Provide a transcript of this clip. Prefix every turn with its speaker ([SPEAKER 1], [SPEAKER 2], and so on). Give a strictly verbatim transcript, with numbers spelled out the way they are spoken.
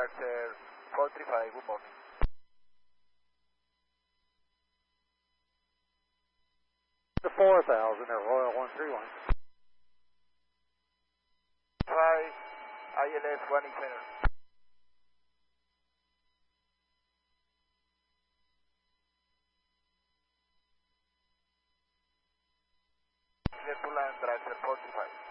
[SPEAKER 1] Dragster four three five, good morning.
[SPEAKER 2] The four thousand at Royal one three one.
[SPEAKER 1] five, I L S one in center. Clear to land, Dragster four three five.